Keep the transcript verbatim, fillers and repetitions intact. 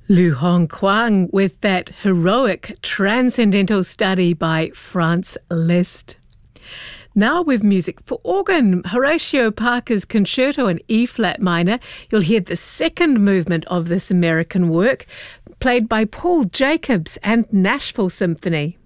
Lu Hong Kwang with that heroic transcendental study by Franz Liszt. Now with music for organ, Horatio Parker's Concerto in E-flat minor. You'll hear the second movement of this American work, played by Paul Jacobs and Nashville Symphony.